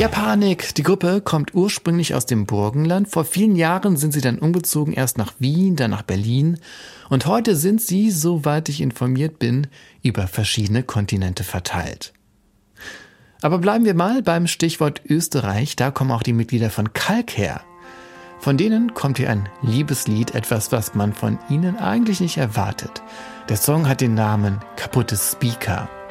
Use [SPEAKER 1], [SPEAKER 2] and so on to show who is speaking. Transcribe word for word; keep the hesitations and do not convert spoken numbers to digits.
[SPEAKER 1] Japanik. Die Gruppe kommt ursprünglich aus dem Burgenland. Vor vielen Jahren sind sie dann umgezogen, erst nach Wien, dann nach Berlin. Und heute sind sie, soweit ich informiert bin, über verschiedene Kontinente verteilt. Aber bleiben wir mal beim Stichwort Österreich. Da kommen auch die Mitglieder von Kalk her. Von denen kommt hier ein Liebeslied, etwas, was man von ihnen eigentlich nicht erwartet. Der Song hat den Namen Kaputtes Speaker.